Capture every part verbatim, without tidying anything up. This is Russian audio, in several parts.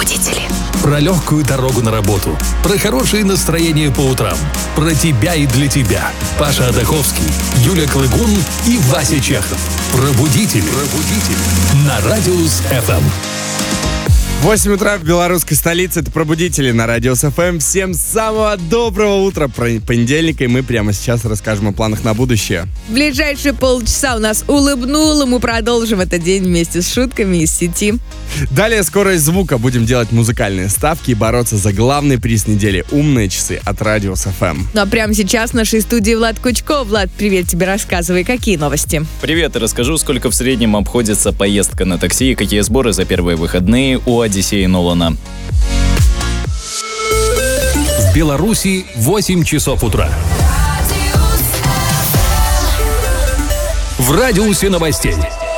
Пробудители. Про легкую дорогу на работу, про хорошее настроение по утрам, про тебя и для тебя. Паша Адаховский, Юля Клыгун и Вася Чехов. Пробудители. Пробудители. На Радиус эф эм. восемь утра в белорусской столице. Это «Пробудители» на Радиус эф эм. Всем самого доброго утра понедельника. И мы прямо сейчас расскажем о планах на будущее. В ближайшие полчаса у нас улыбнуло. Мы продолжим этот день вместе с шутками из сети. Далее скорость звука. Будем делать музыкальные ставки и бороться за главный приз недели — умные часы от Радиус эф эм. Ну а прямо сейчас в нашей студии Влад Кучко. Влад, привет тебе, рассказывай, какие новости? Привет, расскажу, сколько в среднем обходится поездка на такси и какие сборы за первые выходные у Одиссеи Нолана. В Беларуси восемь часов утра. В радиусе новостей.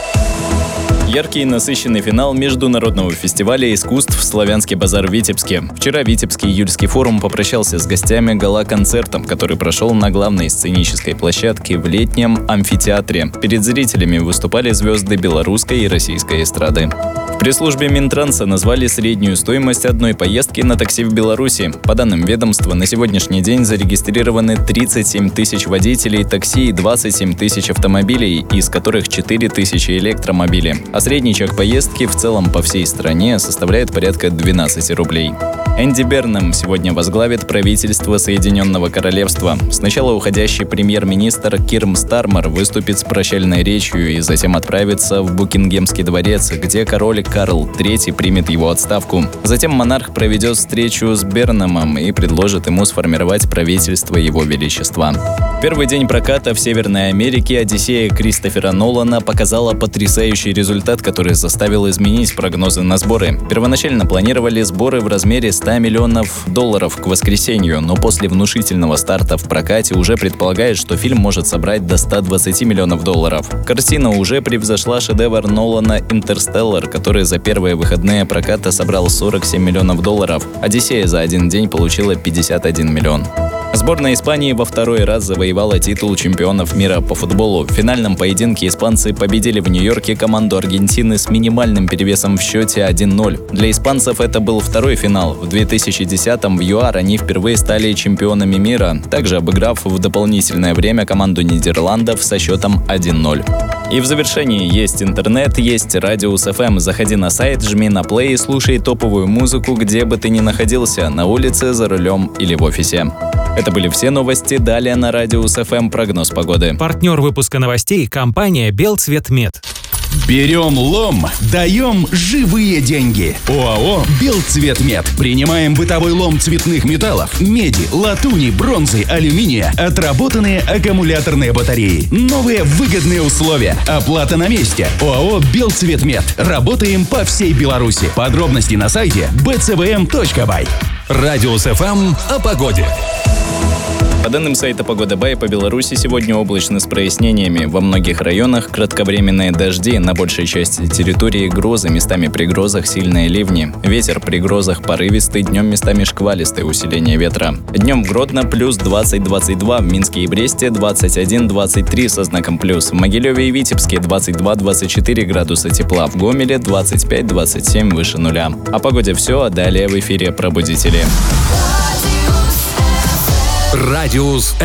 Яркий и насыщенный финал международного фестиваля искусств «Славянский базар» в Витебске. Вчера Витебский июльский форум попрощался с гостями гала-концертом, который прошел на главной сценической площадке в летнем амфитеатре. Перед зрителями выступали звезды белорусской и российской эстрады. В пресс-службе Минтранса назвали среднюю стоимость одной поездки на такси в Беларуси. По данным ведомства, на сегодняшний день зарегистрированы тридцать семь тысяч водителей такси и двадцать семь тысяч автомобилей, из которых четыре тысячи электромобили. А средний чек поездки в целом по всей стране составляет порядка двенадцать рублей. Энди Бернем сегодня возглавит правительство Соединенного Королевства. Сначала уходящий премьер-министр Кир Стармер выступит с прощальной речью и затем отправится в Букингемский дворец, где король Карл третий примет его отставку. Затем монарх проведет встречу с Бернемом и предложит ему сформировать правительство его величества. Первый день проката в Северной Америке «Одиссея» Кристофера Нолана показала потрясающий результат, который заставил изменить прогнозы на сборы. Первоначально планировали сборы в размере ста миллионов долларов к воскресенью, но после внушительного старта в прокате уже предполагают, что фильм может собрать до ста двадцати миллионов долларов. Картина уже превзошла шедевр Нолана «Интерстеллар», который за первые выходные проката собрал сорок семь миллионов долларов. «Одиссея» за один день получила пятьдесят один миллион. Сборная Испании во второй раз завоевала титул чемпионов мира по футболу. В финальном поединке испанцы победили в Нью-Йорке команду Аргентины с минимальным перевесом в счете один ноль. Для испанцев это был второй финал. В две тысячи десятом в ЮАР они впервые стали чемпионами мира, также обыграв в дополнительное время команду Нидерландов со счетом один ноль. И в завершении: есть интернет, есть Радиус эф эм. Заходи на сайт, жми на плей и слушай топовую музыку, где бы ты ни находился, на улице, за рулем или в офисе. Это были все новости. Далее на Радиус эф эм прогноз погоды. Партнер выпуска новостей — компания «Белцветмет». Берем лом, даем живые деньги. ОАО «Белцветмет». Принимаем бытовой лом цветных металлов, меди, латуни, бронзы, алюминия, отработанные аккумуляторные батареи. Новые выгодные условия. Оплата на месте. ОАО «Белцветмет». Работаем по всей Беларуси. Подробности на сайте би цэ вэ эм точка бай. Радиус эф эм о погоде. По данным сайта «Погода Бай», по Беларуси сегодня облачно с прояснениями. Во многих районах кратковременные дожди, на большей части территории грозы, местами при грозах сильные ливни. Ветер при грозах порывистый, днем местами шквалистое усиление ветра. Днем в Гродно плюс двадцать двадцать два, в Минске и Бресте двадцать один двадцать три со знаком плюс. В Могилеве и Витебске двадцать два двадцать четыре градуса тепла, в Гомеле двадцать пять двадцать семь выше нуля. О погоде все, а далее в эфире «Пробудители». Радиус